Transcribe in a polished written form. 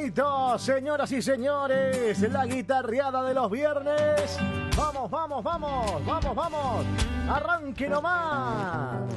bonito, señoras y señores, la guitarreada de los viernes. Vamos, vamos, vamos, vamos, vamos. Arranque nomás.